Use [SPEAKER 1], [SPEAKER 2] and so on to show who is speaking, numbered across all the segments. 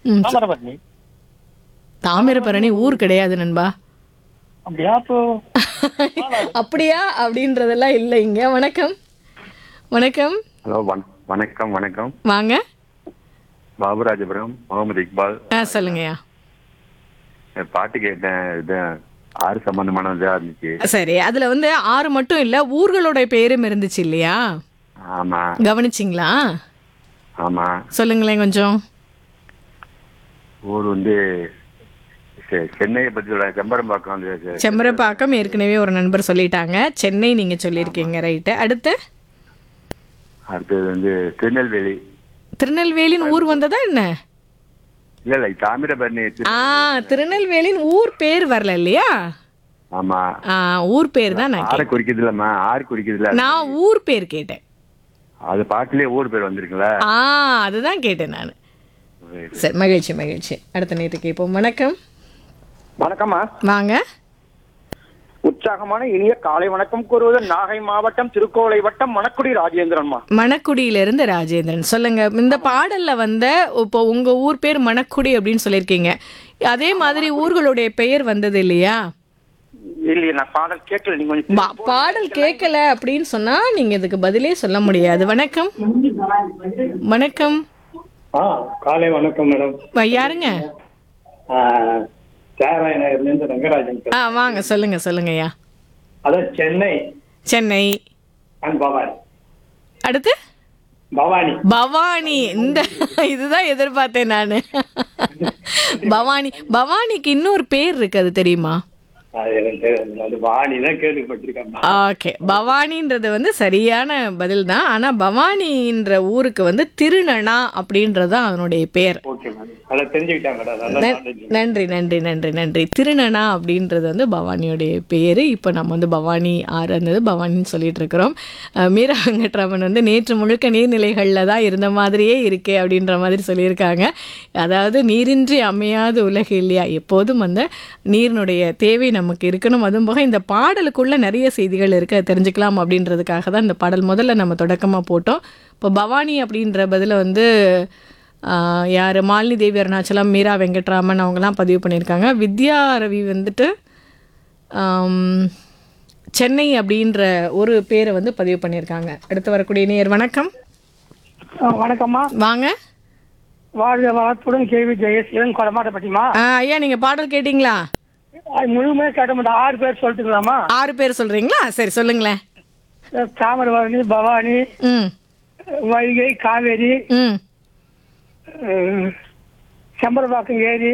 [SPEAKER 1] ம்,
[SPEAKER 2] தாமிரபரணி.
[SPEAKER 1] தாமிரபரணி ஊர் கிடையாது நண்பா.
[SPEAKER 2] அப்படியா? அப்போ
[SPEAKER 1] அப்படியா அப்படின்றதெல்லாம் இல்லை இங்க. வணக்கம் வணக்கம்.
[SPEAKER 3] ஹலோ வணக்கம் வணக்கம்.
[SPEAKER 1] வாங்க.
[SPEAKER 3] பாபுராஜபுரம் முகமது இக்பால்.
[SPEAKER 1] சொல்லுங்கய்யா.
[SPEAKER 3] பாட்டு கேட்டேன், இது ஆறு சம்பந்தமான இதா இருந்துச்சு.
[SPEAKER 1] சரி, அதுல வந்து 6 மட்டும் இல்ல, ஊர்களோட பேரும் இருந்துச்சு இல்லையா?
[SPEAKER 3] ஆமா
[SPEAKER 1] கவனிச்சிங்களா?
[SPEAKER 3] ஆமா.
[SPEAKER 1] சொல்லுங்களேன் கொஞ்சம்.
[SPEAKER 3] ஊர் வந்து சென்னையை பத்தி சொல்ல, செம்பரம்பாக்கம் வந்து
[SPEAKER 1] செம்பரப்பாக்கம் ஏற்கனவே ஒரு நண்பர் சொல்லிட்டாங்க. சென்னை நீங்க சொல்லியிருக்கீங்க. ரைட்டு. அடுத்து
[SPEAKER 3] அடுத்தது வந்து திருநெல்வேலி.
[SPEAKER 1] திருநெல்வேலின்னு ஊர் வந்ததா என்ன?
[SPEAKER 3] இல்ல இல்ல தாமிரபரணி.
[SPEAKER 1] திருநெல்வேலின்னு ஊர் பேர் வரல இல்லையா?
[SPEAKER 3] ஆமா.
[SPEAKER 1] ஊர் பேர் தான் நான்
[SPEAKER 3] ஆறு குறிக்குது இல்லம்மா, ஆறு குறிக்குது இல்ல.
[SPEAKER 1] நான் ஊர் பேர் கேட்டேன்.
[SPEAKER 3] அது பாட்டுலயே ஊர் பேர் வந்திருக்குல்ல.
[SPEAKER 1] அதுதான் கேட்டேன் நான். சரி, மகிழ்ச்சி மகிழ்ச்சி. அடுத்த நேற்று கேட்போம். வணக்கம்.
[SPEAKER 2] வணக்கம்மா.
[SPEAKER 1] வாங்க.
[SPEAKER 2] உற்சாகமான இனிய காலை வணக்கம் கூறுவது நாகை மாவட்டம் திருக்கோளை வட்டம் மணக்குடி ராஜேந்திரன்மா.
[SPEAKER 1] மணக்குடியிலிருந்து ராஜேந்திரன். சொல்லுங்க, இந்த பாடல்ல வந்த இப்போ உங்க ஊர் பேர் மணக்குடி அப்படின்னு சொல்லியிருக்கீங்க. அதே மாதிரி ஊர்களுடைய பெயர் வந்தது இல்லையா?
[SPEAKER 2] இல்லையே, நான் பாடல் கேட்கல. நீங்க கொஞ்சம்
[SPEAKER 1] பாடல் கேட்கல அப்படின்னு சொன்னா நீங்க இதுக்கு பதிலே சொல்ல முடியாது. வணக்கம் வணக்கம்.
[SPEAKER 2] காலை வணக்கம் மேடம்.
[SPEAKER 1] யாருங்க?
[SPEAKER 2] சேராயநகர்லேருந்து ரங்கராஜன்.
[SPEAKER 1] வாங்க, சொல்லுங்க சொல்லுங்கய்யா.
[SPEAKER 2] அதான் சென்னை.
[SPEAKER 1] சென்னை.
[SPEAKER 2] பவானி.
[SPEAKER 1] அடுத்து
[SPEAKER 2] பவானி.
[SPEAKER 1] பவானி. இந்த இதுதான் எதிர்பார்த்தேன் நானு. பவானி. பவானிக்கு இன்னொரு பேர் இருக்கு, அது தெரியுமா? ஓகே, பவானின்றது வந்து சரியான பதில் தான். ஆனா பவானின்ற ஊருக்கு வந்து திருநனா அப்படின்றது தான் அதனுடைய பேர். நன்றி நன்றி நன்றி நன்றி. திருநனா அப்படின்றது வந்து பவானியோடைய பேரு. இப்போ நம்ம வந்து பவானி ஆறு இருந்தது பவானின்னு சொல்லிட்டு இருக்கிறோம். மீரா வெங்கட்ராமன் வந்து நேற்று முழுக்க நீர்நிலைகளில் தான் இருந்த மாதிரியே இருக்கே அப்படின்ற மாதிரி சொல்லியிருக்காங்க. அதாவது நீரின்றி அமையாத உலகு இல்லையா? எப்போதும் அந்த நீரினுடைய தேவை நமக்கு இருக்கணும். அதுவும் போக இந்த பாடலுக்குள்ள நிறைய செய்திகள் இருக்கு, தெரிஞ்சுக்கலாம் அப்படின்றதுக்காக தான் இந்த பாடல் முதல்ல நம்ம தொடக்கமாக போட்டோம். இப்போ பவானி அப்படின்ற பதில வந்து யார், மாலினி தேவி அருணாச்சலம், மீரா வெங்கட்ராமன் அவங்கெல்லாம் பதிவு பண்ணியிருக்காங்க. வித்யா ரவி வந்துட்டு சென்னை அப்படின்ற ஒரு பேரை வந்து பதிவு பண்ணியிருக்காங்க. அடுத்து வரக்கூடிய நேயர். வணக்கம்.
[SPEAKER 2] வணக்கம்மா.
[SPEAKER 1] வாங்க.
[SPEAKER 2] வாழ்க வளத்துடன் கேள்வி ஜெயசீலன் கொடமாட்ட பற்றிமா.
[SPEAKER 1] ஐயா, நீங்கள் பாடல் கேட்டிங்களா?
[SPEAKER 2] முழுமையாக கேட்ட மாட்டேன். 6 பேர் சொல்லிட்டுங்களாமா?
[SPEAKER 1] 6 பேர் சொல்கிறீங்களா? சரி, சொல்லுங்களேன்.
[SPEAKER 2] தாமிரபரணி, பவானி, வைகை, காவேரி, செம்பரபாக்கம் ஏரி,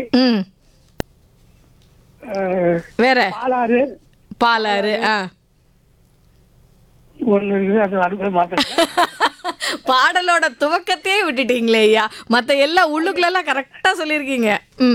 [SPEAKER 1] வேற
[SPEAKER 2] பாலாறு.
[SPEAKER 1] பாலாறு.
[SPEAKER 2] ஒன்று இருக்குது, அது அடுத்த மாட்டேன்.
[SPEAKER 1] பாடலோட துவக்கத்தையே விட்டுட்டீங்களே ஐயா. மற்ற எல்லாம் உள்ளுக்குள்ளெல்லாம் கரெக்டாக சொல்லியிருக்கீங்க.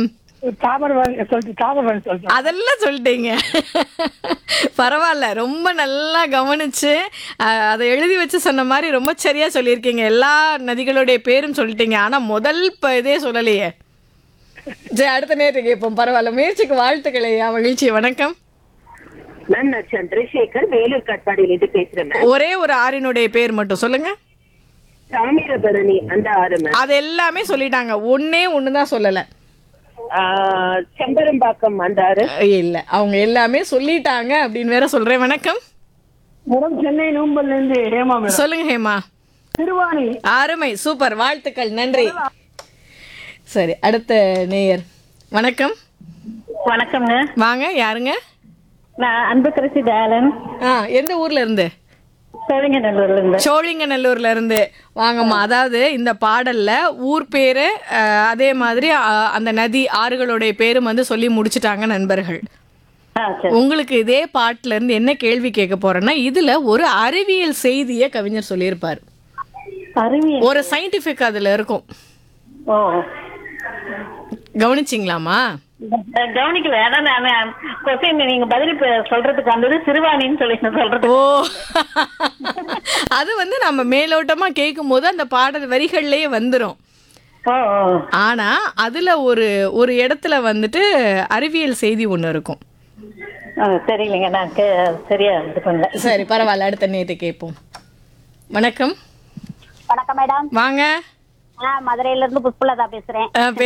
[SPEAKER 1] அதெல்லாம் சொல்லிட்டீங்க. பரவாயில்ல, ரொம்ப நல்லா கவனிச்சு அதை எழுதி வச்சு சொன்ன மாதிரி ரொம்ப சரியா சொல்லியிருக்கீங்க. எல்லா நதிகளுடைய பேரும் சொல்லிட்டீங்க. ஆனா முதல் இதே சொல்லலையே. சரி, அடுத்த நேரத்துக்கு கேட்போம். பரவாயில்ல, முயற்சிக்கு வாழ்த்துக்கள் ஐயா. மகிழ்ச்சி. வணக்கம்.
[SPEAKER 4] நான் சந்திரசேகர், வேலூர் காட்பாடியிலிருந்து பேசுறேன்.
[SPEAKER 1] ஒரே ஒரு ஆறினுடைய பேர் மட்டும் சொல்லுங்க.
[SPEAKER 4] தாமிரபரணி அந்த ஆறு.
[SPEAKER 1] அது எல்லாமே சொல்லிட்டாங்க, ஒன்னே ஒண்ணுதான் சொல்லல.
[SPEAKER 4] செம்பரம்பாக்கம் அந்த ஆறு
[SPEAKER 1] இல்ல, அவங்க எல்லாமே சொல்லிட்டாங்க அப்படின்னு வேற சொல்றேன். வணக்கம்.
[SPEAKER 2] சென்னை நூம்பல்ல இருந்து ஹேமா.
[SPEAKER 1] சொல்லுங்க ஹேமா.
[SPEAKER 2] திருவாணி.
[SPEAKER 1] அருமை, சூப்பர், வாழ்த்துக்கள், நன்றி. சரி, அடுத்த நேயர். வணக்கம்.
[SPEAKER 4] வணக்கம்ங்க.
[SPEAKER 1] வாங்க. யாருங்க?
[SPEAKER 4] நான் அன்புக்கரசி தயாளன்.
[SPEAKER 1] எந்த ஊர்ல இருந்து?
[SPEAKER 4] சோழிங்கநல்லூர்ல இருந்து.
[SPEAKER 1] சோழிங்கநல்லூர்ல இருந்து. வாங்கம்மா. அதாவது இந்த பாடல்ல ஊர் பேரு அதே மாதிரி அந்த நதி ஆறுகளுடைய பேரும் வந்து சொல்லி முடிச்சுட்டாங்க நண்பர்கள். உங்களுக்கு இதே பாட்டுல இருந்து என்ன கேள்வி கேட்க போறேன்னா, இதுல ஒரு அறிவியல் செய்திய கவிஞர் சொல்லியிருப்பாரு. ஒரு சயின்டிபிக் அதுல இருக்கும். கவனிச்சிங்களாமா?
[SPEAKER 4] கவனிக்கல. நீங்க பதில் சொல்றதுக்கு வந்தது சிறுவாணின்னு சொல்லி சொல்றது.
[SPEAKER 1] அது வந்து நம்ம மேலோட்டமா கேட்கும் போது அந்த பாடல் வரிகள்லயே வந்துரும். ஆனா அதுல ஒரு இடத்துல வந்துட்டு அறிவியல் செய்தி ஒண்ணு இருக்கும்.
[SPEAKER 4] தெரியலங்க, நான் சரியா இது பண்ணல.
[SPEAKER 1] சரி, பரவாயில்ல, அடுத்த நேத்து கேட்போம். வணக்கம்.
[SPEAKER 5] வணக்கம் மேடம்.
[SPEAKER 1] வாங்க.
[SPEAKER 5] மதுரையில இருந்து புஷ்பலதா பேசுறேன்.